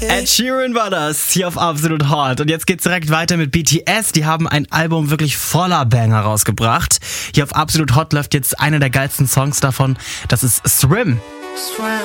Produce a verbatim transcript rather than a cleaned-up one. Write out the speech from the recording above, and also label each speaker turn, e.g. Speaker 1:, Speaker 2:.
Speaker 1: Ed Sheeran war das, hier auf Absolut Hot. Und jetzt geht's direkt weiter mit B T S. Die haben ein Album wirklich voller Banger rausgebracht. Hier auf Absolut Hot läuft jetzt einer der geilsten Songs davon. Das ist Swim.